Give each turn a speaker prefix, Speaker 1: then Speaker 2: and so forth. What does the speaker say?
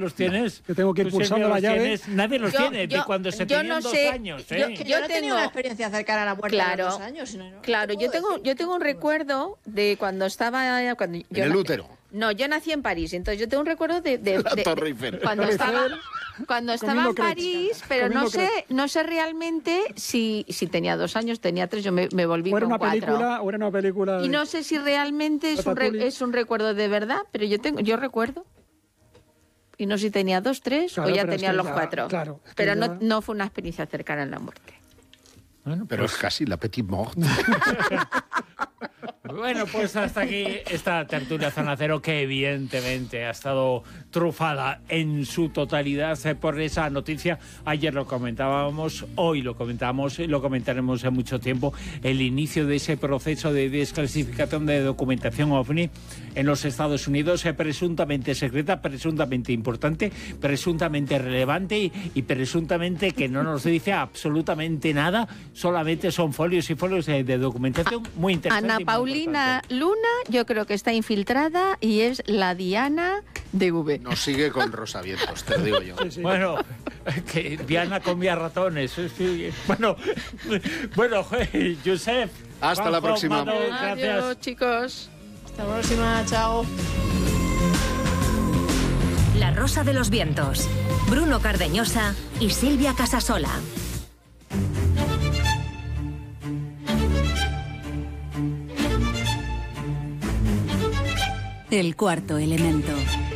Speaker 1: los tienes.
Speaker 2: Que tengo que ir
Speaker 1: Tú,
Speaker 2: pulsando
Speaker 1: Silvia,
Speaker 2: la llave.
Speaker 1: tienes. Nadie los tiene, de cuando se tenían 2 años.
Speaker 3: Yo no tengo una experiencia cercana a la muerte a los 2 años. Claro, yo tengo un recuerdo de cuando estaba...
Speaker 4: En el útero.
Speaker 3: No, yo nací en París, entonces yo tengo un recuerdo de
Speaker 4: La Torre Eiffel.
Speaker 3: cuando estaba en París, pero no sé realmente si tenía 2 años, tenía 3, yo me volví con 4.
Speaker 2: O era una película...
Speaker 3: Y no sé si realmente es un recuerdo de verdad, pero yo recuerdo. Y no sé si tenía 2, 3 o ya tenía los 4.
Speaker 2: Claro,
Speaker 3: pero no fue una experiencia cercana a la muerte.
Speaker 4: Bueno, pero es casi la petite mort.
Speaker 1: Bueno, pues hasta aquí esta tertulia Zona Cero, que evidentemente ha estado trufada en su totalidad por esa noticia. Ayer lo comentábamos, hoy lo comentamos, lo comentaremos en mucho tiempo, el inicio de ese proceso de desclasificación de documentación OVNI en los Estados Unidos, presuntamente secreta, presuntamente importante, presuntamente relevante y presuntamente que no nos dice absolutamente nada, solamente son folios y folios de documentación muy interesante.
Speaker 3: Ana Paulina Luna, yo creo que está infiltrada y es la Diana de V.
Speaker 4: Nos sigue con Rosavientos, te lo digo yo.
Speaker 2: Sí.
Speaker 1: Bueno, que Diana comía ratones. Sí. Bueno, Josep.
Speaker 4: Hasta la próxima.
Speaker 1: Gracias.
Speaker 3: Adiós, chicos.
Speaker 5: Hasta la próxima, chao.
Speaker 6: La Rosa de los Vientos. Bruno Cardeñosa y Silvia Casasola.
Speaker 7: El cuarto elemento.